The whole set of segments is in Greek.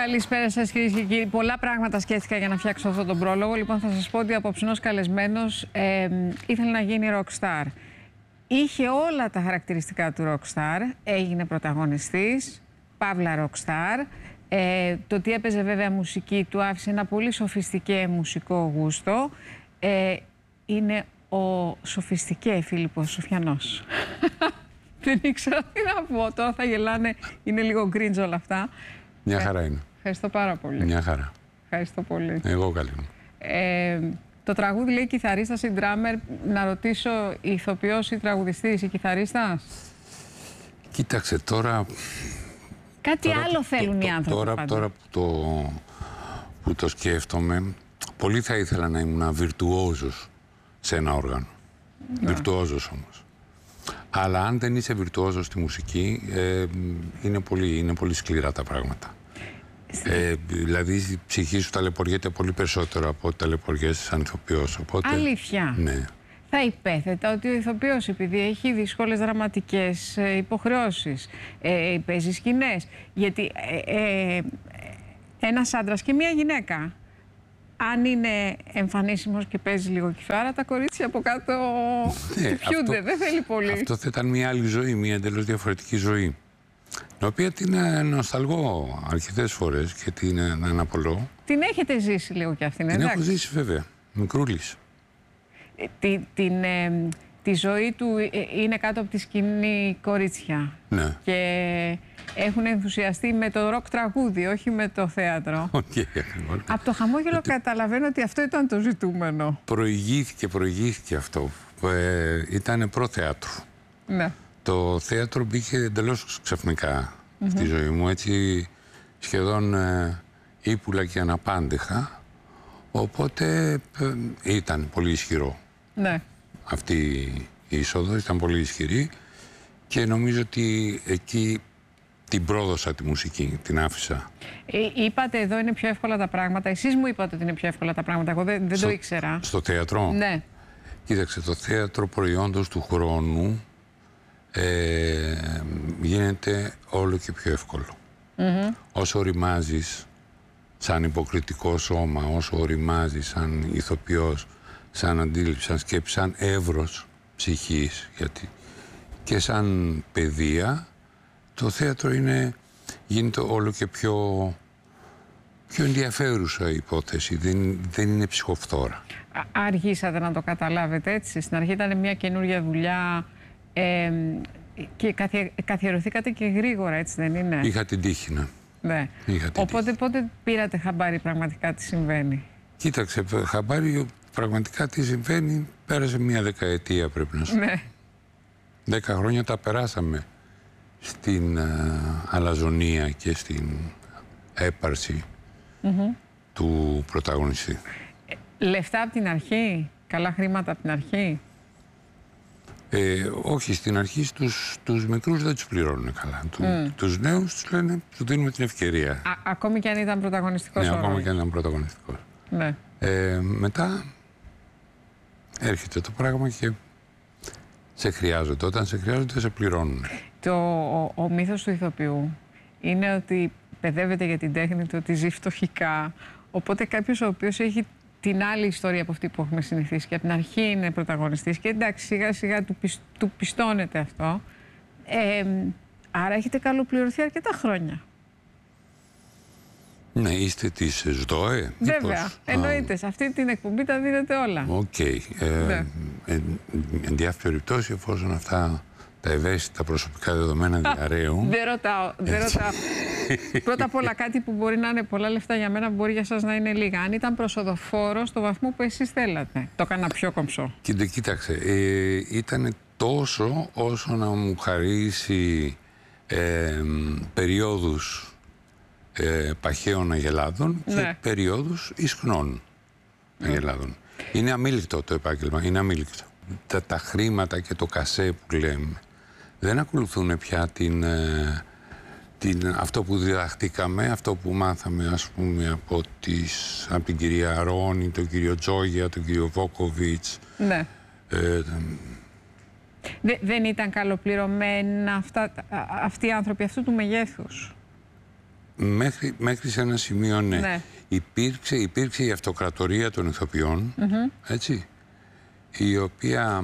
Καλησπέρα σας, κυρίες και κύριοι. Πολλά πράγματα σκέφτηκα για να φτιάξω αυτόν τον πρόλογο. Λοιπόν, θα σας πω ότι ο απόψινός καλεσμένος ήθελε να γίνει rockstar. Είχε όλα τα χαρακτηριστικά του rockstar. Έγινε πρωταγωνιστής, παύλα rockstar. Το ότι έπαιζε βέβαια μουσική του άφησε ένα πολύ σοφιστικέ μουσικό γούστο. Είναι ο σοφιστικέ Φίλιππος Σοφιανός. Δεν ήξερα τι να πω. Τώρα θα γελάνε. Είναι λίγο cringe όλα αυτά. Μια χαρά είναι. Ευχαριστώ πάρα πολύ. Μια χαρά. Ευχαριστώ πολύ. Εγώ καλή μου. Το τραγούδι λέει κιθαρίστας ή ντράμερ. Να ρωτήσω, ηθοποιός ή τραγουδιστής ή κιθαρίστας? Κοίταξε τώρα... Κάτι άλλο θέλουν οι άνθρωποι. Τώρα που το σκέφτομαι, πολύ θα ήθελα να ήμουν βιρτουόζος σε ένα όργανο. Βιρτουόζος όμως. Αλλά αν δεν είσαι βιρτουόζος στη μουσική, είναι πολύ σκληρά τα πράγματα. Δηλαδή η ψυχή σου ταλαιπωριέται πολύ περισσότερο από ό,τι ταλαιπωριέσαι σαν ηθοποιός. Οπότε, αλήθεια. Ναι. Θα υπέθετα ότι ο ηθοποιός, επειδή έχει δύσκολες δραματικές υποχρεώσεις, παίζει σκηνές, γιατί ένας άντρας και μια γυναίκα, αν είναι εμφανίσιμος και παίζει λίγο κιθάρα, τα κορίτσια από κάτω πιούνται, δεν θέλει πολύ. Αυτό θα ήταν μια άλλη ζωή, μια εντελώς διαφορετική ζωή. Την οποία την νοσταλγώ αρκετές φορές και την αναπολώ. Την έχετε ζήσει λίγο κι αυτήν, εντάξει? Την έχω ζήσει βέβαια, μικρούλης. Τη ζωή του είναι κάτω από τη σκηνή κορίτσια. Ναι. Και έχουν ενθουσιαστεί με το ροκ τραγούδι, όχι με το θέατρο. Από το χαμόγελο καταλαβαίνω ότι αυτό ήταν το ζητούμενο. Προηγήθηκε αυτό. Ήταν προ-θέατρου. Ναι. Το θέατρο μπήκε εντελώς ξαφνικά στη ζωή μου. Έτσι σχεδόν ύπουλα και αναπάντεχα. Οπότε ήταν πολύ ισχυρό. Ναι. Αυτή η είσοδος ήταν πολύ ισχυρή και νομίζω ότι εκεί την πρόδωσα τη μουσική, την άφησα. Είπατε εδώ είναι πιο εύκολα τα πράγματα. Εσείς μου είπατε ότι είναι πιο εύκολα τα πράγματα. Εγώ δεν το ήξερα. Στο θέατρο? Ναι. Κοίταξε, το θέατρο προϊόντος του χρόνου γίνεται όλο και πιο εύκολο. Όσο οριμάζεις σαν υποκριτικό σώμα, όσο οριμάζεις σαν ηθοποιός, σαν αντίληψη, σαν σκέψη, σαν εύρος ψυχής, και σαν παιδεία, το θέατρο γίνεται όλο και πιο ενδιαφέρουσα υπόθεση, δεν είναι ψυχοφθόρα. Αργήσατε να το καταλάβετε έτσι? Στην αρχή ήταν μια καινούργια δουλειά και καθιερωθήκατε και γρήγορα, έτσι δεν είναι? Είχα την τύχη, ναι. Οπότε πότε πήρατε χαμπάρι πραγματικά τι συμβαίνει? Κοίταξε, χαμπάρι πραγματικά τι συμβαίνει πέρασε μια δεκαετία, πρέπει να σου πω. Ναι. 10 χρόνια τα περάσαμε στην αλαζονία και στην έπαρση του πρωταγωνιστή. Λεφτά από την αρχή? Καλά χρήματα από την αρχή? Όχι, στην αρχή τους μικρούς δεν τους πληρώνουν καλά. Τους νέους τους λένε, τους δίνουμε την ευκαιρία. Ακόμη και αν ήταν πρωταγωνιστικός? Ναι, ακόμα και αν ήταν πρωταγωνιστικός. Ναι. Μετά έρχεται το πράγμα και σε χρειάζονται. Όταν σε χρειάζονται, σε πληρώνουν. Ο μύθος του ηθοποιού είναι ότι παιδεύεται για την τέχνη του, ότι ζει φτωχικά. Οπότε κάποιος ο οποίος έχει την άλλη ιστορία από αυτή που έχουμε συνηθίσει και από την αρχή είναι πρωταγωνιστής και εντάξει, σιγά σιγά του πιστώνεται αυτό. Άρα έχετε καλοπληρωθεί αρκετά χρόνια. Ναι, είστε της ΣΔΟΕ. Βέβαια, εννοείται. Σε αυτή την εκπομπή τα δίνετε όλα. Οκ. Εν διάφορη περιπτώσει, εφόσον αυτά τα ευαίσθητα προσωπικά δεδομένα διαρρέουν. Δεν ρωτάω. Πρώτα απ' όλα κάτι που μπορεί να είναι πολλά λεφτά για μένα, μπορεί για σας να είναι λίγα. Αν ήταν προσοδοφόρο στο βαθμό που εσείς θέλατε. Το έκανα πιο κομψό. Κοίταξε, ήταν τόσο όσο να μου χαρίσει περιόδους παχαίων αγελάδων και περιόδους ισχνών αγελάδων. Είναι αμήλικτο το επάγγελμα, είναι αμήλικτο. Τα χρήματα και το κασέ που λέμε δεν ακολουθούν πια αυτό που διδαχτήκαμε, αυτό που μάθαμε ας πούμε από την κυρία Ρόνη, τον κύριο Τζόγια, τον κύριο Βόκοβιτς. Ναι. Δεν ήταν καλοπληρωμένα αυτοί οι άνθρωποι αυτού του μεγέθους? Μέχρι σε ένα σημείο, ναι. Ναι. Υπήρξε η αυτοκρατορία των ηθοποιών, έτσι, η οποία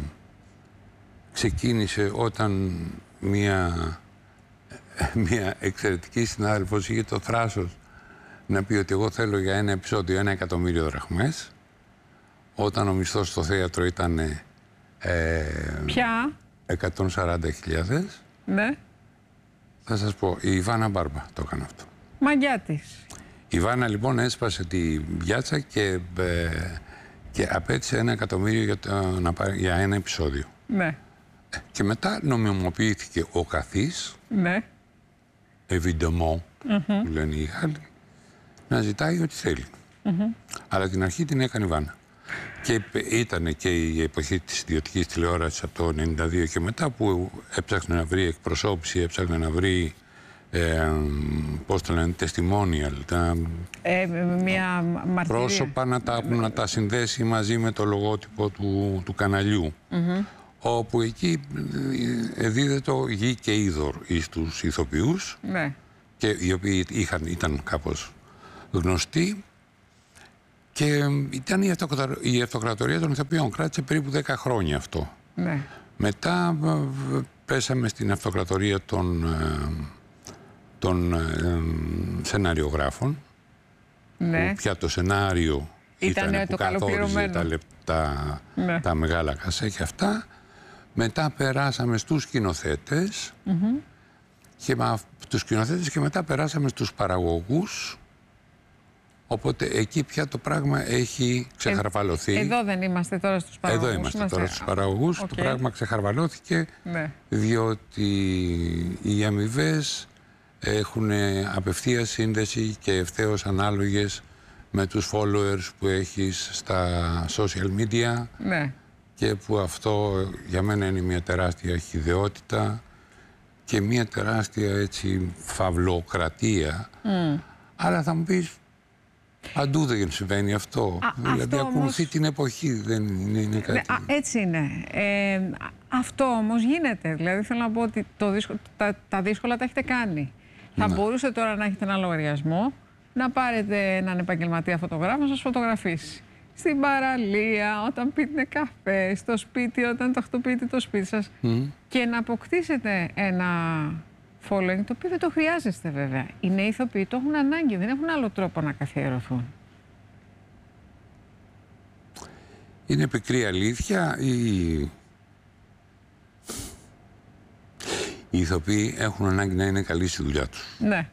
ξεκίνησε όταν μια εξαιρετική συνάδελφος είχε το θράσος να πει ότι εγώ θέλω για ένα επεισόδιο 1.000.000 δραχμές, όταν ο μισθός στο θέατρο ήταν Ποια? 140.000. Ναι. Θα σας πω, η Ιβάνα Μπάρμπα το έκανε αυτό. Μαγιά της. Η Ιβάνα λοιπόν έσπασε τη πιάτσα και απέτησε 1.000.000 για ένα επεισόδιο. Ναι. Και μετά νομιμοποιήθηκε ο καθής, Ναι. évidemment, που λένε οι Γάλλοι, να ζητάει ό,τι θέλει. Αλλά την αρχή την έκανε η Ιβάνα. Και ήταν και η εποχή της ιδιωτικής τηλεόρασης από το 1992 και μετά, που έψαχνε να βρει εκπροσώπηση, έψαχνε να βρει πώς το λένε, testimonial, Μια μαρτυρία. πρόσωπα να τα συνδέσει μαζί με το λογότυπο του καναλιού. Όπου εκεί δίδεται το γη και είδωρ στους ηθοποιούς, Ναι. και οι οποίοι ήταν κάπως γνωστοί, και ήταν η αυτοκρατορία των ηθοποιών. Κράτησε περίπου 10 χρόνια αυτό. Ναι. Μετά πέσαμε στην αυτοκρατορία των σεναριογράφων, Ναι. που πια το σενάριο ήταν που το καθόριζε καλοπληρωμένο. Ναι. τα μεγάλα κασέ και αυτά. Μετά περάσαμε στους σκηνοθέτες και τους σκηνοθέτες, και μετά περάσαμε στους παραγωγούς. Οπότε εκεί πια το πράγμα έχει ξεχαρβαλωθεί. Εδώ δεν είμαστε τώρα στους παραγωγούς. Εδώ είμαστε τώρα στους παραγωγούς. Το πράγμα ξεχαρβαλώθηκε, Ναι. διότι οι αμοιβές έχουν απευθεία σύνδεση και ευθέως ανάλογες με τους followers που έχεις στα social media, Ναι. και που αυτό για μένα είναι μια τεράστια χυδαιότητα και μια τεράστια έτσι φαυλοκρατία. Αλλά θα μου πεις, παντού δεν συμβαίνει αυτό. Δηλαδή αυτό ακολουθεί όμως... την εποχή, δεν είναι κάτι. Έτσι είναι. Αυτό όμως γίνεται. Δηλαδή θέλω να πω ότι τα δύσκολα τα έχετε κάνει. Θα μπορούσε τώρα να έχετε ένα λογαριασμό, να πάρετε έναν επαγγελματία φωτογράφο να σας φωτογραφίσει. Στην παραλία, όταν πίνετε καφέ, στο σπίτι, όταν τακτοποιείτε το σπίτι σας, και να αποκτήσετε ένα following, το οποίο δεν το χρειάζεστε βέβαια. Οι νέοι ηθοποιοί το έχουν ανάγκη, δεν έχουν άλλο τρόπο να καθιερωθούν. Είναι πικρή αλήθεια. Οι ηθοποιοί έχουν ανάγκη να είναι καλοί στη δουλειά τους. Ναι.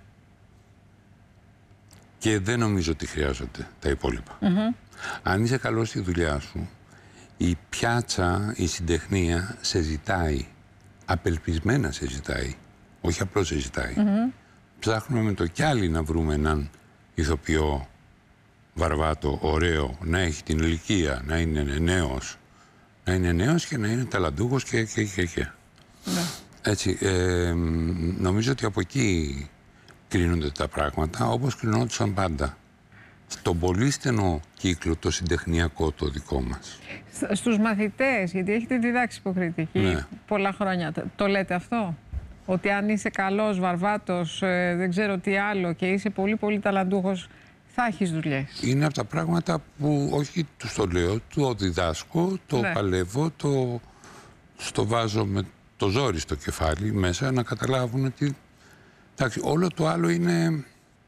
Και δεν νομίζω ότι χρειάζονται τα υπόλοιπα. Αν είσαι καλός στη δουλειά σου, η πιάτσα, η συντεχνία σε ζητάει. Απελπισμένα σε ζητάει. Όχι απλώς σε ζητάει. Ψάχνουμε με το κιάλι να βρούμε έναν ηθοποιό βαρβάτο, ωραίο, να έχει την ηλικία, να είναι νέος. Να είναι νέος και να είναι ταλαντούχος και. Ναι. Έτσι, νομίζω ότι από εκεί κρίνονται τα πράγματα, όπως κρινόντουσαν πάντα. Στον πολύ στενό κύκλο, το συντεχνιακό, το δικό μας. Στους μαθητές, γιατί έχετε διδάξει υποκριτική πολλά χρόνια, το λέτε αυτό? Ότι αν είσαι καλός, βαρβάτος, δεν ξέρω τι άλλο, και είσαι πολύ πολύ ταλαντούχος, θα έχεις δουλειές. Είναι από τα πράγματα που όχι τους το λέω, το διδάσκω, το παλεύω, στο βάζω με το ζόρι στο κεφάλι μέσα, να καταλάβουν ότι εντάξει, όλο το άλλο είναι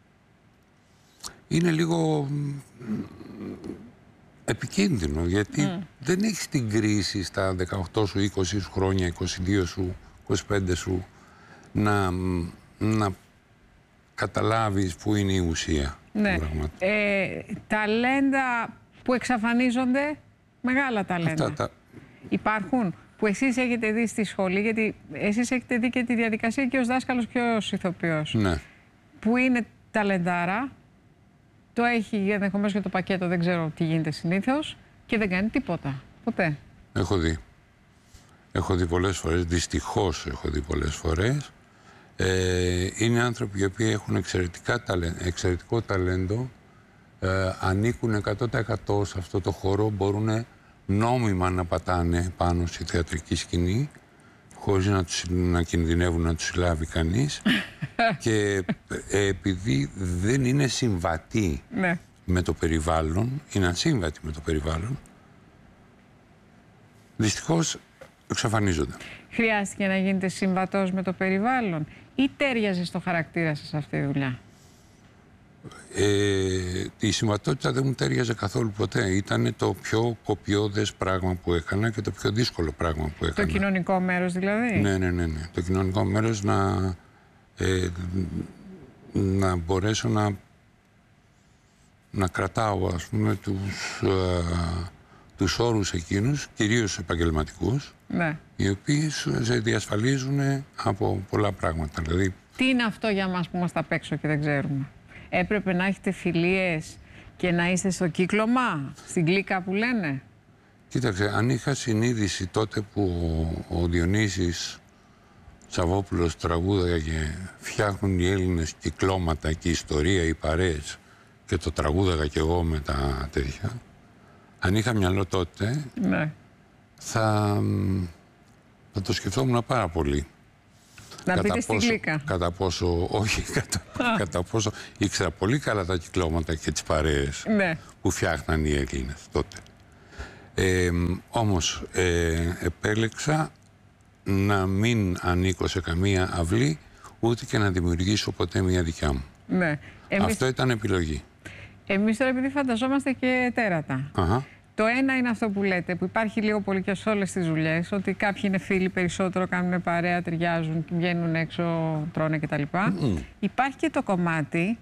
λίγο επικίνδυνο, γιατί δεν έχεις την κρίση στα 18 σου, 20 σου χρόνια, 22 σου, 25 σου, να καταλάβεις που είναι η ουσία. Ναι. Ταλέντα που εξαφανίζονται, μεγάλα ταλέντα. Υπάρχουν που εσείς έχετε δει στη σχολή, γιατί εσείς έχετε δει και τη διαδικασία και ως δάσκαλος και ως ηθοποιός. Ναι. Που είναι ταλεντάρα, το έχει ενδεχομένως και το πακέτο, δεν ξέρω τι γίνεται συνήθως, και δεν κάνει τίποτα. Ποτέ. Έχω δει. Έχω δει πολλές φορές, δυστυχώς έχω δει πολλές φορές. Είναι άνθρωποι οι οποίοι έχουν εξαιρετικό ταλέντο, ανήκουν 100% σε αυτό το χώρο, μπορούν νόμιμα να πατάνε πάνω στη θεατρική σκηνή, χωρίς να κινδυνεύουν να τους συλλάβει κανείς, Και επειδή δεν είναι συμβατή Ναι. με το περιβάλλον, είναι ασύμβατη με το περιβάλλον, δυστυχώς εξαφανίζονται. Χρειάστηκε να γίνετε συμβατός με το περιβάλλον ή τέριαζε στο χαρακτήρα σας αυτή η δουλειά? Η συμβατότητα δεν μου τέριαζε καθόλου ποτέ. Ήταν το πιο κοπιώδες πράγμα που έκανα και το πιο δύσκολο πράγμα που έκανα. Το κοινωνικό μέρος δηλαδή? Ναι. Το κοινωνικό μέρος να μπορέσω να κρατάω, ας πούμε, τους όρους εκείνους, κυρίως επαγγελματικούς, Ναι. οι οποίοι σε διασφαλίζουν από πολλά πράγματα. Δηλαδή, Τι είναι αυτό για μας που είμαστε απ' έξω και δεν ξέρουμε? Έπρεπε να έχετε φιλίες και να είστε στο κύκλωμα, στην κλίκα που λένε? κοίταξε, αν είχα συνείδηση τότε που ο Διονύσης Σαββόπουλος τραγούδαγε και φτιάχνουν οι Έλληνες κυκλώματα και ιστορία, οι παρέες, και το τραγούδαγα κι εγώ με τα τέτοια, αν είχα μυαλό τότε, Ναι. θα το σκεφτόμουν πάρα πολύ. Να μπείτε στην κλίκα. Κατά πόσο, όχι, κατά πόσο ήξερα πολύ καλά τα κυκλώματα και τις παρέες Ναι. που φτιάχναν οι Έλληνες τότε. Όμως επέλεξα να μην ανήκω σε καμία αυλή, ούτε και να δημιουργήσω ποτέ μια δικιά μου. Ναι. Αυτό ήταν επιλογή. Εμείς τώρα, επειδή φανταζόμαστε και τέρατα. Αχα. Το ένα είναι αυτό που λέτε, που υπάρχει λίγο πολύ και σε όλες τις δουλειές, ότι κάποιοι είναι φίλοι περισσότερο, κάνουν παρέα, ταιριάζουν, βγαίνουν έξω, τρώνε κτλ. Υπάρχει και το κομμάτι,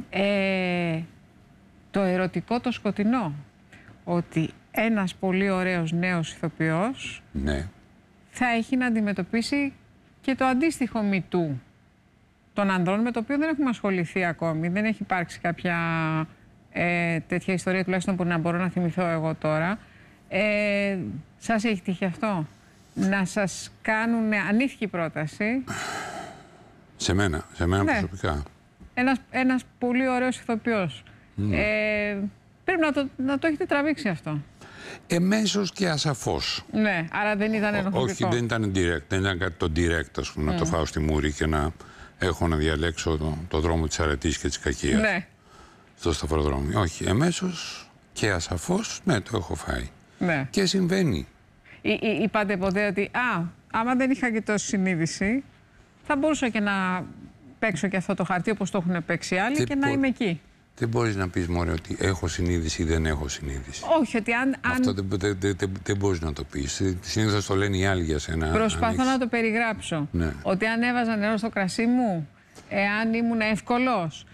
το ερωτικό, το σκοτεινό. Ότι ένας πολύ ωραίος νέος ηθοποιός Ναι. θα έχει να αντιμετωπίσει και το αντίστοιχο μυτού των ανδρών, με το οποίο δεν έχουμε ασχοληθεί ακόμη. Δεν έχει υπάρξει κάποια τέτοια ιστορία, τουλάχιστον που να μπορώ να θυμηθώ εγώ τώρα. Σας έχει τύχει αυτό? Να σας κάνουν ανήθικη πρόταση? Σε μένα Ναι. προσωπικά. Ένας πολύ ωραίος ηθοποιός. Πρέπει να το έχετε τραβήξει αυτό. Εμέσως και ασαφώς. Ναι, άρα δεν ήταν ενοχλητικό. Όχι, δεν ήταν direct. Δεν ήταν κάτι το direct, ας πούμε, να το φάω στη μούρη και να έχω να διαλέξω το δρόμο της αρετής και της κακίας. Ναι. Στο σταυροδρόμι. Όχι, εμέσως και ασαφώς, ναι, το έχω φάει. Ναι. Και συμβαίνει. Είπατε ποτέ ότι άμα δεν είχα και τόση συνείδηση, θα μπορούσα και να παίξω και αυτό το χαρτί όπως το έχουν παίξει άλλοι και να είμαι εκεί? Δεν μπορείς να πεις, μωρέ, ότι έχω συνείδηση ή δεν έχω συνείδηση. Όχι, ότι αν... Αυτό δεν μπορείς να το πεις. Συνήθως το λένε οι άλλοι για σένα. Προσπαθώ να το περιγράψω. Ναι. Ότι αν έβαζα νερό στο κρασί μου, αν ήμουν εύκολος,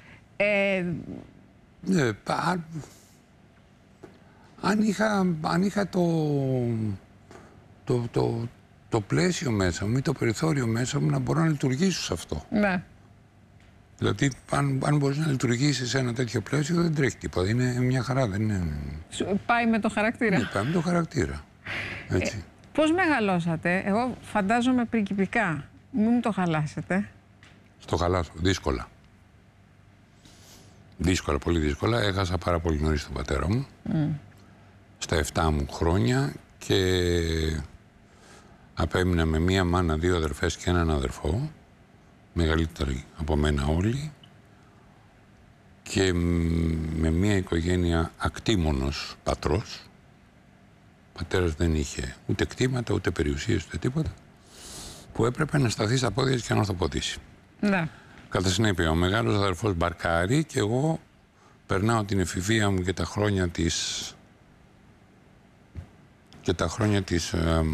Ναι, αν είχα το πλαίσιο μέσα μου ή το περιθώριο μέσα μου να μπορώ να λειτουργήσω σε αυτό. ναι. Δηλαδή, αν μπορείς να λειτουργήσεις σε ένα τέτοιο πλαίσιο, δεν τρέχει τίποτα. Είναι μια χαρά, δεν είναι... Πάει με το χαρακτήρα. Ναι, πάει με το χαρακτήρα. Έτσι. Πώς μεγαλώσατε? Εγώ φαντάζομαι πριγκιπικά. Μην μου το χαλάσετε. Στο χαλάσω. Δύσκολα. Δύσκολα, πολύ δύσκολα. Έχασα πάρα πολύ νωρίς τον πατέρα μου. Στα 7 μου χρόνια και απέμεινα με μία μάνα, 2 αδερφές και έναν αδερφό. Μεγαλύτεροι από μένα όλοι. Και με μία οικογένεια ακτήμονος πατρός. Ο πατέρας δεν είχε ούτε κτήματα, ούτε περιουσίες, ούτε τίποτα. Που έπρεπε να σταθεί στα πόδια και να ορθοποδήσει. Ναι. Κατά συνέπεια, ο μεγάλος αδερφός μπαρκάρει και εγώ περνάω την εφηβεία μου και τα χρόνια της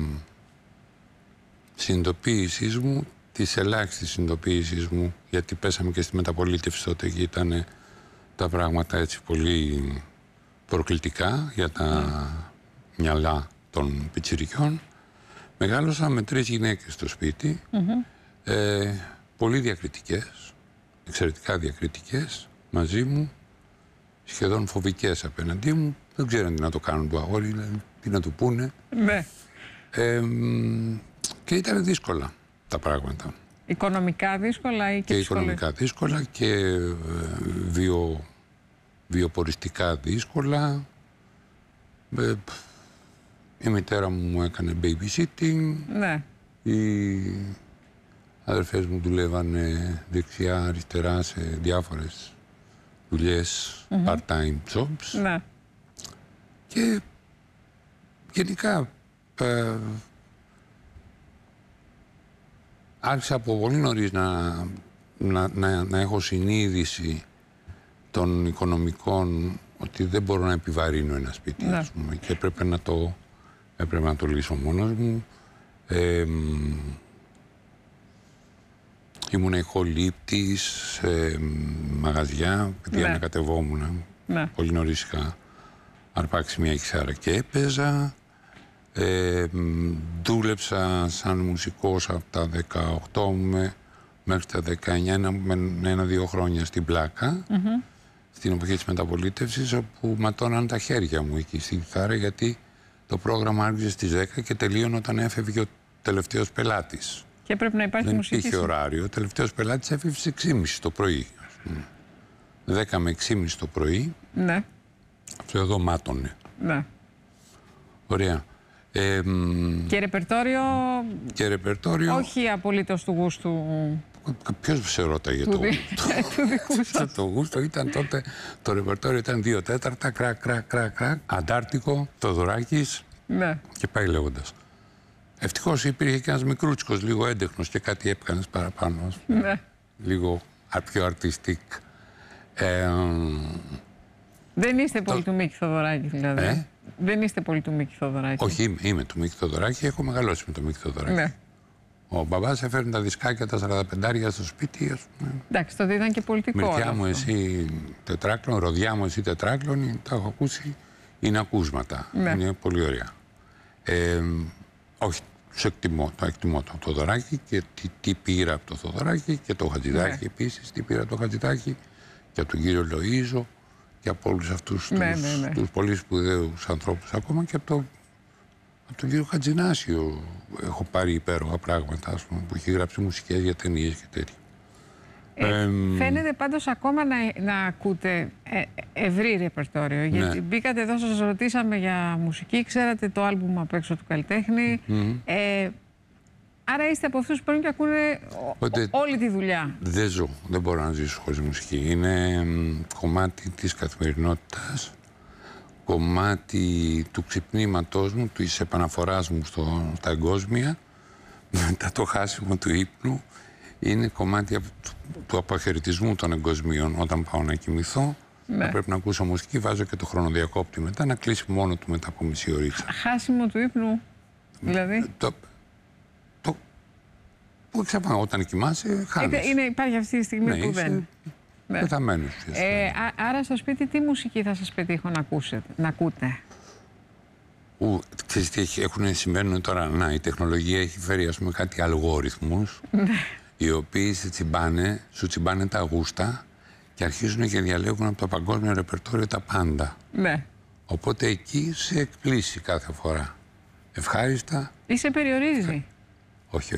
συνειδητοποίησής μου, της ελάχιστης συνειδητοποίησής μου, γιατί πέσαμε και στη μεταπολίτευση τότε και ήταν τα πράγματα έτσι πολύ προκλητικά για τα μυαλά των πιτσιρικιών. Μεγάλωσα με 3 γυναίκες στο σπίτι, πολύ διακριτικές, εξαιρετικά διακριτικές μαζί μου, σχεδόν φοβικές απέναντί μου. Δεν ξέραν τι να το κάνουν το αγόρι, δηλαδή, τι να του πούνε. Ναι. Και ήταν δύσκολα τα πράγματα. Οικονομικά δύσκολα ή και οικονομικά δύσκολα και βιοποριστικά δύσκολα. Η μητέρα μου έκανε babysitting. Ναι. Αδερφές μου δουλεύανε δεξιά, αριστερά σε διάφορες δουλειές, part-time jobs. Ναι. Και γενικά άρχισα από πολύ νωρίς να έχω συνείδηση των οικονομικών, ότι δεν μπορώ να επιβαρύνω ένα σπίτι, ας πούμε, και έπρεπε να το λύσω μόνος μου. Ήμουν ηχολήπτης σε μαγαζιά, επειδή ανακατευόμουν. Πολύ νωρίς είχα αρπάξει μια κιθάρα και έπαιζα. Δούλεψα σαν μουσικός από τα 18 μου μέχρι τα 19, με 1-2 χρόνια στην Πλάκα, στην εποχή της μεταπολίτευσης, όπου ματώναν τα χέρια μου εκεί στην κιθάρα, γιατί το πρόγραμμα άρχισε στις 10 και τελείωνε όταν έφευγε ο τελευταίος πελάτης. Και έπρεπε να υπάρχει μουσική. Δεν είχε ωράριο. Ο τελευταίος πελάτης έφευγε στις 6.30 το πρωί, ας πούμε. 10 με 6.30 το πρωί. Ναι. Αυτό εδώ μάτωνε. Ναι. Ωραία. Και ρεπερτόριο... Και ρεπερτόριο... Όχι απολύτως του γούστου... Ποιος σε ρώταγε το γούστο? Του δικού σας. Το γούστο ήταν τότε, το ρεπερτόριο ήταν 2/4, κρακ, Αντάρτικο, Θοδωράκης, ναι, και πάει λέγοντας. Ευτυχώς υπήρχε και ένας μικρούτσικος, λίγο έντεχνος και κάτι έπκανες παραπάνω. Ναι. Λίγο πιο αρτιστικ. Δεν είστε πολύ του Μίκη Θοδωράκη, δηλαδή. Δεν είστε πολύ του Μίκη Θοδωράκη. Όχι, είμαι του Μίκη Θοδωράκη, έχω μεγαλώσει με τον Μίκη Θοδωράκη. Ναι. Ο μπαμπάς έφερνε τα δισκάκια τα 45 στο σπίτι, ας πούμε. Εντάξει, τότε ήταν και πολιτικό. Μυρτιά μου εσύ τετράκλων, ροδιά μου εσύ τετράκλων, τα έχω ακούσει, είναι ακούσματα. Ναι. Είναι πολύ ωραία. Όχι, το εκτιμώ το Θοδωράκη και τι πήρα από το Θοδωράκη και το Χατζηδάκη επίσης, τι πήρα από το Χατζηδάκη και από τον κύριο Λοΐζο και από όλους αυτούς τους πολύ σπουδαίους ανθρώπους ακόμα και από τον κύριο Χατζηνάσιο έχω πάρει υπέροχα πράγματα, ας πούμε, που έχει γράψει μουσικές για ταινίες και τέτοια. Φαίνεται πάντως ακόμα να ακούτε ευρύ ρεπερτόριο, γιατί μπήκατε εδώ, σας ρωτήσαμε για μουσική, ξέρατε το άλμπουμ απ' έξω του καλλιτέχνη, άρα είστε από αυτούς που παίρνουν και ακούνε όλη τη δουλειά. Δεν ζω, δεν μπορώ να ζήσω χωρίς μουσική. Είναι κομμάτι της καθημερινότητας, κομμάτι του ξυπνήματός μου, της επαναφοράς μου στα εγκόσμια, μετά το χάσιμο του ύπνου. Είναι κομμάτι του αποχαιρετισμού των εγκοσμίων όταν πάω να κοιμηθώ. Ναι. Πρέπει να ακούσω μουσική, βάζω και το χρονοδιακόπτη μετά, να κλείσει μόνο του μετά από μισή ωρίτσα. Χάσιμο του ύπνου, δηλαδή. Που ξαπάνω, όταν κοιμάσαι, χάνεις. Υπάρχει αυτή τη στιγμή που δεν... Πεθαμένος. Άρα στο σπίτι τι μουσική θα σας πετύχω να ακούτε? Ξέρεις τι συμβαίνουν τώρα? Η τεχνολογία έχει φέρει, ας πούμε, κάτι αλγόριθμους, οι οποίοι σου τσιμπάνε τα γούστα και αρχίζουν και διαλέγουν από το παγκόσμιο ρεπερτόριο τα πάντα. Ναι. Οπότε εκεί σε εκπλήσει κάθε φορά. Ευχάριστα. Ή σε περιορίζει? Όχι.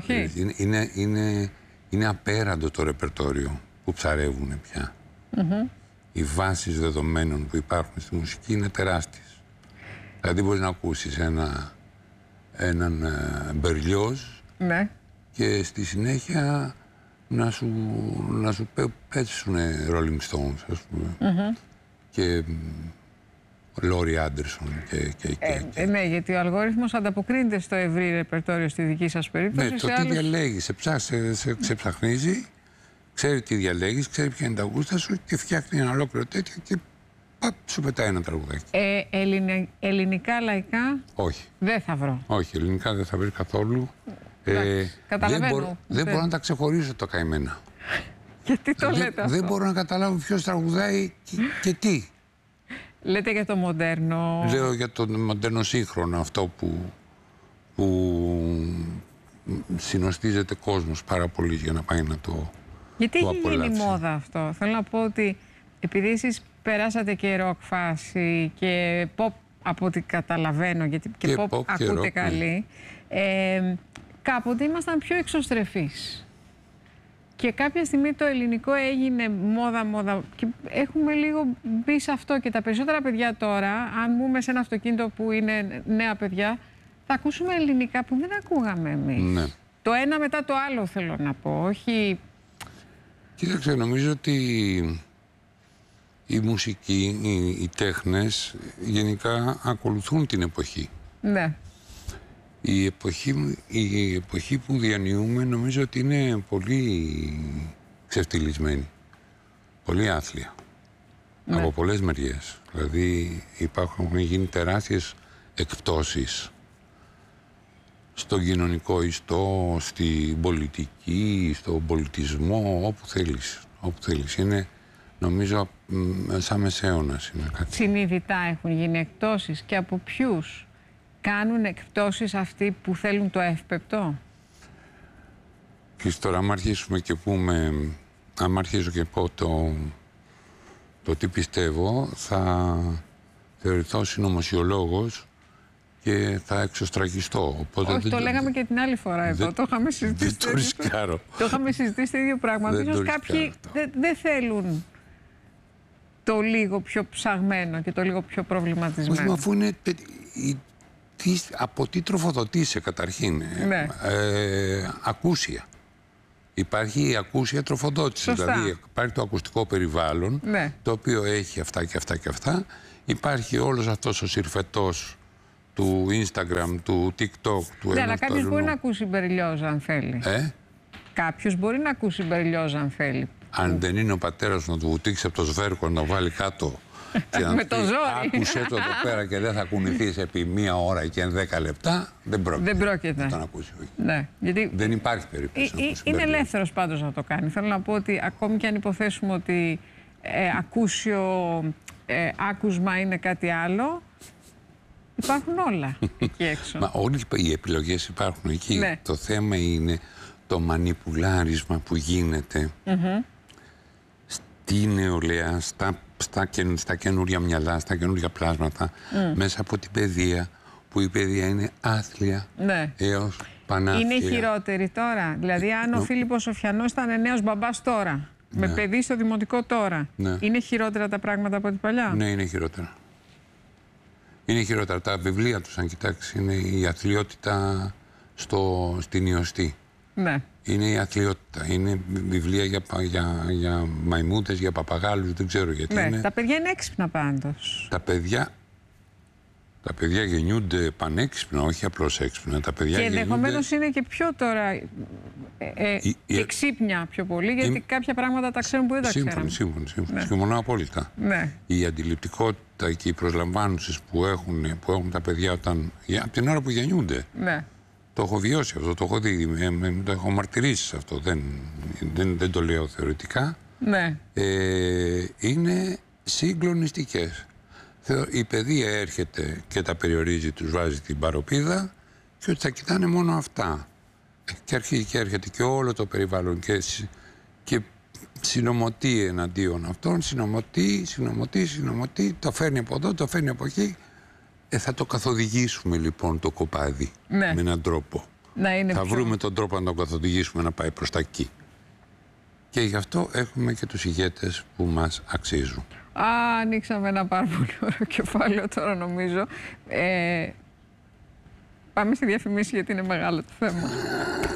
Είναι απέραντο το ρεπερτόριο που ψαρεύουν πια. Οι βάσεις δεδομένων που υπάρχουν στη μουσική είναι τεράστιες. Δηλαδή μπορείς να ακούσεις έναν Μπερλιόζ, ναι, και στη συνέχεια να σου πέσουν Rolling Stones, ας πούμε, και Λόρι Άντερσον ναι, γιατί ο αλγόριθμος ανταποκρίνεται στο ευρύ ρεπερτόριο στη δική σας περίπτωση. Ναι, το τι διαλέγεις, σε ψαχνίζει, ξέρει τι διαλέγεις, ξέρει ποια είναι τα γούστα σου και φτιάχνει ένα ολόκληρο τέτοιο και σου πετάει ένα τραγουδάκι. Ελληνικά λαϊκά? Όχι. Δεν θα βρω. Όχι, ελληνικά δεν θα βρει καθόλου. Καταλαβαίνω. Δεν μπορώ να τα ξεχωρίσω τα καημένα. Γιατί το λέτε αυτό? Δεν μπορώ να καταλάβω ποιος τραγουδάει και τι. Λέτε για το μοντέρνο? Λέω για το μοντέρνο σύγχρονο, αυτό που συνοστίζεται κόσμος πάρα πολύ για να πάει να το γιατί έχει γίνει μόδα αυτό? Θέλω να πω ότι επειδή εσείς περάσατε και ροκ φάση και pop από ό,τι καταλαβαίνω, γιατί και pop ακούτε καλή, κάποτε ήμασταν πιο εξωστρεφείς. Και κάποια στιγμή το ελληνικό έγινε μόδα και έχουμε λίγο μπει σε αυτό. Και τα περισσότερα παιδιά τώρα, αν μπούμε σε ένα αυτοκίνητο που είναι νέα παιδιά, θα ακούσουμε ελληνικά που δεν ακούγαμε εμείς. Ναι. Το ένα μετά το άλλο θέλω να πω, όχι... Κοίταξε, νομίζω ότι η μουσική, οι τέχνες γενικά ακολουθούν την εποχή. Ναι. Η εποχή που διανύουμε νομίζω ότι είναι πολύ ξεφτυλισμένη, πολύ άθλια, Ναι. από πολλές μεριές. Δηλαδή έχουν γίνει τεράστιες εκπτώσεις στον κοινωνικό ιστό, στην πολιτική, στον πολιτισμό, όπου θέλεις. Όπου θέλεις. Είναι, νομίζω, σαν μεσαίωνας. Είναι κάτι. Συνειδητά έχουν γίνει εκπτώσεις και από ποιους κάνουν εκπτώσεις αυτοί που θέλουν το εύπεπτο? Και τώρα, άμα αρχίσουμε και πούμε, άμα αρχίσω και πω το τι πιστεύω, θα θεωρηθώ συνωμοσιολόγος και θα εξωστραγιστώ. Οπότε Όχι, το λέγαμε και την άλλη φορά εδώ. Το είχαμε συζητήσει. Δεν το ρισκάρω. Το είχαμε συζητήσει το ίδιο πράγμα. Ίσως κάποιοι δεν θέλουν το λίγο πιο ψαγμένο και το λίγο πιο προβληματισμένο. Όχι, αφού είναι... Από τι τροφοδοτείσαι καταρχήν. Ναι. Ακούσια. Υπάρχει η ακούσια τροφοδότηση. Σωστά. Δηλαδή υπάρχει το ακουστικό περιβάλλον, ναι, το οποίο έχει αυτά και αυτά και αυτά. Υπάρχει όλος αυτός ο συρφετός του Instagram, του TikTok, του ναι, αλλά κάποιος μπορεί να ακούσει Μπεριλιόζα αν θέλει. Κάποιος μπορεί να ακούσει Μπεριλιόζα αν θέλει. Αν δεν είναι ο πατέρας να του βουτήξει από το σβέρκο, να το βάλει κάτω και να με του το πει, ζόρι. άκουσέ το εδώ πέρα και δεν θα κουνηθείς επί 1 ώρα και 10 λεπτά, δεν πρόκειται να τον ακούσει. Ναι, γιατί δεν υπάρχει περίπτωση να ακούσει. Είναι ελεύθερος πάντως να το κάνει. Θέλω να πω ότι ακόμη και αν υποθέσουμε ότι ακούσιο άκουσμα είναι κάτι άλλο, υπάρχουν όλα εκεί έξω. Μα όλες οι επιλογές υπάρχουν εκεί. Ναι. Το θέμα είναι το μανιπουλάρισμα που γίνεται στη νεολαία, στα καινούρια μυαλά, στα καινούρια πλάσματα, μέσα από την παιδεία, που η παιδεία είναι άθλια έως πανάθλια. Είναι χειρότερη τώρα. Δηλαδή, αν ο Φίλιππος Σοφιανός ήταν νέος μπαμπάς τώρα, με παιδί στο δημοτικό τώρα, είναι χειρότερα τα πράγματα από ό,τι παλιά? Ναι, είναι χειρότερα. Είναι χειρότερα. Τα βιβλία τους, αν κοιτάξει, είναι η αθλιότητα στην ιωστή. Ναι. Είναι η αθλιότητα. Είναι βιβλία για μαϊμούδες, για παπαγάλους, δεν ξέρω γιατί. Ναι, είναι. Τα παιδιά είναι έξυπνα πάντως. Τα παιδιά γεννιούνται πανέξυπνα, όχι απλώς έξυπνα. Τα παιδιά και γεννιούνται... ενδεχομένως είναι και πιο τώρα εξύπνια πιο πολύ, γιατί κάποια πράγματα τα ξέρουν που δεν τα ξέρουν. Σύμφωνα. Συμφωνώ απόλυτα. Ναι. Η αντιληπτικότητα και οι προσλαμβάνουσεις που έχουν τα παιδιά από την ώρα που γεννιούνται. Ναι. Το έχω βιώσει αυτό, το έχω δει, το έχω μαρτυρήσει σε αυτό, δεν το λέω θεωρητικά. Ναι. Είναι συγκλονιστικές. Η παιδεία έρχεται και τα περιορίζει, τους βάζει την παροπίδα και ότι θα κοιτάνε μόνο αυτά. Και αρχίζει και έρχεται και όλο το περιβάλλον και συνομωτεί εναντίον αυτών, συνομωτεί, το φέρνει από εδώ, το φέρνει από εκεί. Θα το καθοδηγήσουμε λοιπόν το κοπάδι με έναν τρόπο. Θα βρούμε τον τρόπο να το καθοδηγήσουμε να πάει προς τα εκεί. Και γι' αυτό έχουμε και τους ηγέτες που μας αξίζουν. Ανοίξαμε ένα πάρα πολύ ωραίο κεφάλαιο τώρα νομίζω. Πάμε στη διαφημίση γιατί είναι μεγάλο το θέμα.